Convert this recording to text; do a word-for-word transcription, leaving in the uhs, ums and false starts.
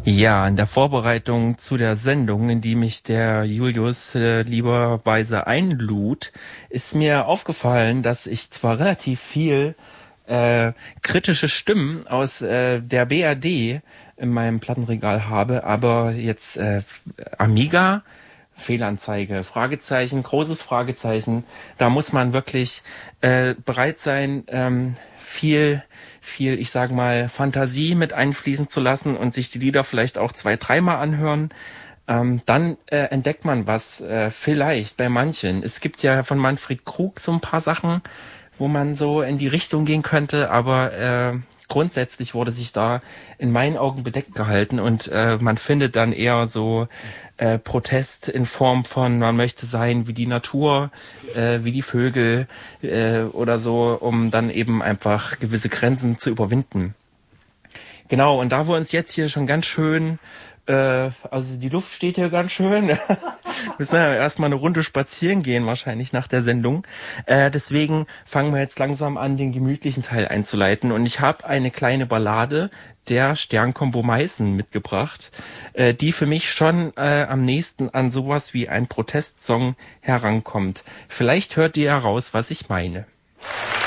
Ja, in der Vorbereitung zu der Sendung, in die mich der Julius äh, lieberweise einlud, ist mir aufgefallen, dass ich zwar relativ viel äh, kritische Stimmen aus äh, der B R D in meinem Plattenregal habe, aber jetzt äh, Amiga, Fehlanzeige, Fragezeichen, großes Fragezeichen, da muss man wirklich äh, bereit sein, ähm, viel viel, ich sag mal, Fantasie mit einfließen zu lassen und sich die Lieder vielleicht auch zwei, dreimal anhören, ähm, dann äh, entdeckt man was äh, vielleicht bei manchen. Es gibt ja von Manfred Krug so ein paar Sachen, wo man so in die Richtung gehen könnte, aber äh, grundsätzlich wurde sich da in meinen Augen bedeckt gehalten und äh, man findet dann eher so äh, Protest in Form von, man möchte sein wie die Natur, äh, wie die Vögel äh, oder so, um dann eben einfach gewisse Grenzen zu überwinden. Genau, und da wir uns jetzt hier schon ganz schön, äh, also die Luft steht hier ganz schön, wir müssen ja erstmal eine Runde spazieren gehen wahrscheinlich nach der Sendung, äh, deswegen fangen wir jetzt langsam an, den gemütlichen Teil einzuleiten und ich habe eine kleine Ballade der Sternkombo Meißen mitgebracht, äh, die für mich schon äh, am nächsten an sowas wie ein Protestsong herankommt. Vielleicht hört ihr heraus, was ich meine.